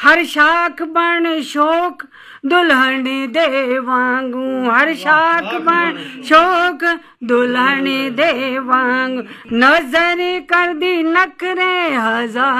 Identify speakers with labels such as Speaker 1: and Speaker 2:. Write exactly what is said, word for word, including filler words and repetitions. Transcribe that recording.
Speaker 1: हर शाख बण शोक दुल्हन दे वांगू, हर शाख बण शोक दुल्हन दे वांगू, नजर कर दी नखरे हजार।